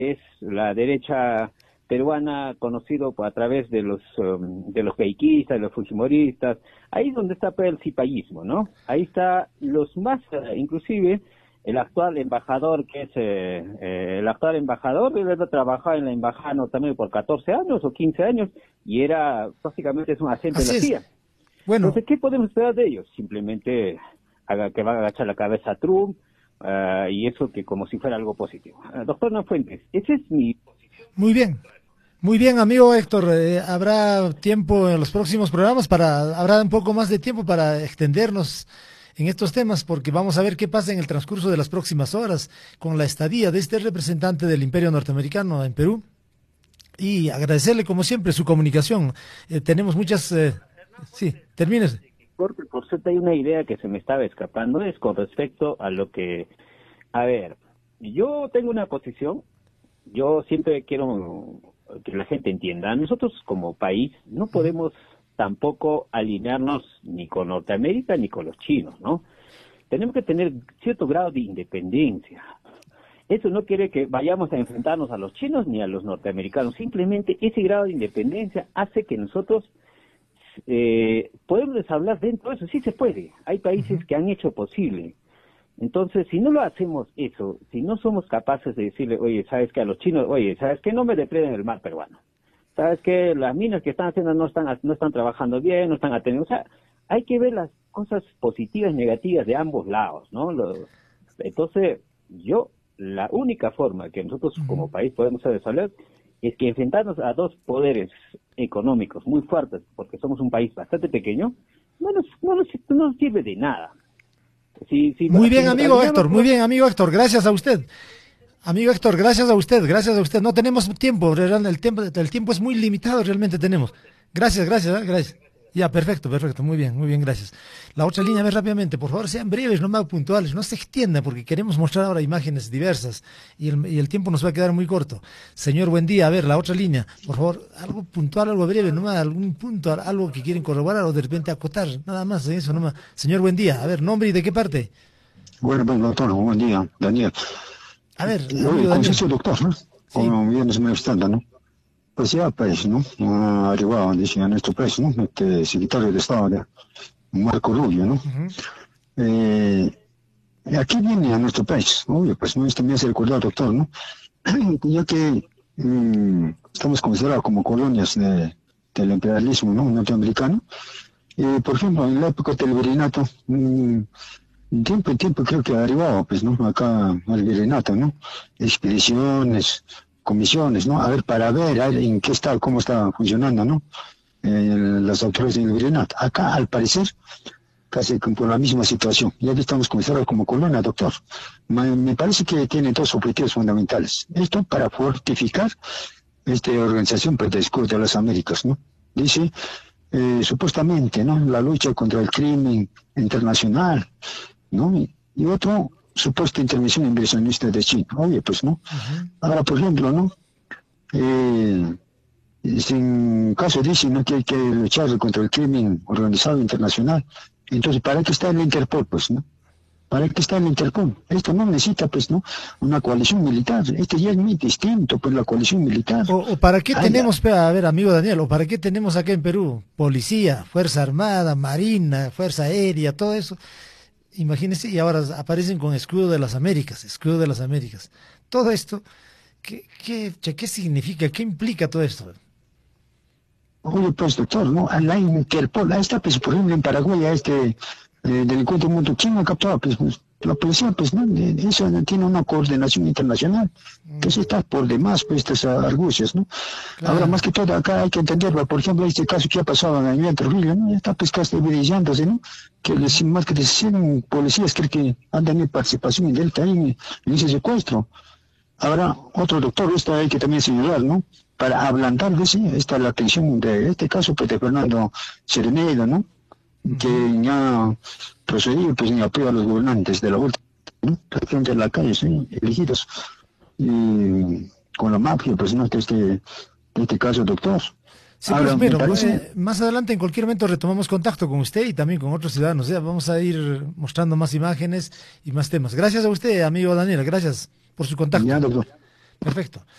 es la derecha peruana, conocido a través de los keikistas, de los fujimoristas. Ahí es donde está el cipayismo, ¿no? Ahí está los más, inclusive el actual embajador, que es el actual embajador, él ha trabajado en la embajada norteamericana por 14 años o 15 años y era, básicamente es un agente de la CIA. Bueno. Entonces, ¿qué podemos esperar de ellos? Simplemente que van a agachar la cabeza a Trump y eso que como si fuera algo positivo. Doctor Nafuentes, esa es mi posición. Muy bien, amigo Héctor, habrá tiempo en los próximos programas habrá un poco más de tiempo para extendernos en estos temas, porque vamos a ver qué pasa en el transcurso de las próximas horas con la estadía de este representante del Imperio Norteamericano en Perú, y agradecerle como siempre su comunicación. Tenemos muchas... sí, termines. Por cierto, hay una idea que se me estaba escapando, es con respecto a lo que... A ver, yo tengo una posición, yo siempre quiero que la gente entienda, nosotros como país no podemos tampoco alinearnos ni con Norteamérica ni con los chinos, ¿no? Tenemos que tener cierto grado de independencia. Eso no quiere que vayamos a enfrentarnos a los chinos ni a los norteamericanos, simplemente ese grado de independencia hace que nosotros podemos hablar dentro de eso, sí se puede, hay países que han hecho posible. Entonces, si no lo hacemos eso, si no somos capaces de decirle, oye, ¿sabes qué? A los chinos, oye, ¿sabes qué? No me depreden el mar peruano. ¿Sabes qué? Las minas que están haciendo no están trabajando bien, no están atendiendo. O sea, hay que ver las cosas positivas y negativas de ambos lados, ¿no? Entonces, la única forma que nosotros como país podemos desarrollar es que enfrentarnos a dos poderes económicos muy fuertes, porque somos un país bastante pequeño, no nos sirve de nada. Muy bien, amigo Héctor, gracias a usted. Amigo Héctor, gracias a usted. No tenemos tiempo, el tiempo es muy limitado, realmente tenemos. Gracias. Ya, perfecto, muy bien, gracias. La otra línea, a ver rápidamente, por favor, sean breves, no más puntuales, no se extienda, porque queremos mostrar ahora imágenes diversas y el tiempo nos va a quedar muy corto. Señor, buen día, a ver, la otra línea, por favor, algo puntual, algo breve, nomás, algún punto, algo que quieren corroborar o de repente acotar, nada más, eso nomás. Señor, buen día, a ver, nombre y de qué parte. Bueno, doctor, buen día, Daniel. A ver, consenso doctor, ¿no? Como bien se me está dando, ¿no? Pues ya, pues, ¿no? Ha arribado, dice, a nuestro país, ¿no? Secretario de Estado, Marco Rubio, ¿no? Aquí viene a nuestro país, obvio, pues, ¿no? Esto me hace recordar, doctor, ¿no? Ya que estamos considerados como colonias del imperialismo, ¿no? Norteamericano. Por ejemplo, en la época del virreinato, tiempo en tiempo creo que ha arribado, pues, ¿no? Acá al virreinato, ¿no? Expediciones, comisiones, ¿no? Para ver en qué está, cómo está funcionando, ¿no? Las autoridades del virreinato. Acá, al parecer, casi por la misma situación. Ya que estamos considerados como colonia, doctor. Me parece que tiene dos objetivos fundamentales. Esto para fortificar esta organización para el escudo de las Américas, ¿no? Dice, supuestamente, ¿no? La lucha contra el crimen internacional, ¿no? Y otro, supuesta intervención inversionista de China. Oye, pues, ¿no? Ahora, por ejemplo, ¿no? En caso dicen, ¿no? Que hay que luchar contra el crimen organizado internacional. Entonces, ¿para qué está el Interpol, pues, no? ¿Para qué está el Interpol? Esto no necesita, pues, ¿no? Una coalición militar. Esto ya es muy distinto, pues, la coalición militar. ¿O para qué tenemos, a ver, amigo Daniel, o para qué tenemos acá en Perú? Policía, Fuerza Armada, Marina, Fuerza Aérea, todo eso. Imagínense, y ahora aparecen con escudo de las Américas. Todo esto, ¿qué significa? ¿Qué implica todo esto? Oye, pues, doctor, ¿no? A la Interpol, ahí está, pues, por ejemplo, en Paraguay, delincuente mundo, ¿quién ha captado? Pues, la policía, pues, ¿no? Eso tiene una coordinación internacional. Entonces está por demás, pues, estas argucias, ¿no? Claro. Ahora, más que todo, acá hay que entenderlo. Por ejemplo, este caso que ha pasado en el Trujillo, ¿no? Ya está, pues, casi evidenciándose, ¿no? Que más que de 100 policías creo que han tenido participación indirecta ahí en ese secuestro. Ahora, otro doctor, esto hay que también señalar, ¿no? Para ablandar, esta la atención de este caso, pues, de Fernando Cernedo, ¿no? Que ya procedió, pues, en apoyo a los gobernantes de la vuelta, ¿no? Gente de la calle, ¿sí? Elegidos, y con la mafia, pues, ¿no? De este caso, doctor. Sí, ahora, pues, parece... más adelante, en cualquier momento, retomamos contacto con usted y también con otros ciudadanos. Ya vamos a ir mostrando más imágenes y más temas. Gracias a usted, amigo Daniel, gracias por su contacto. Ya, doctor. Perfecto.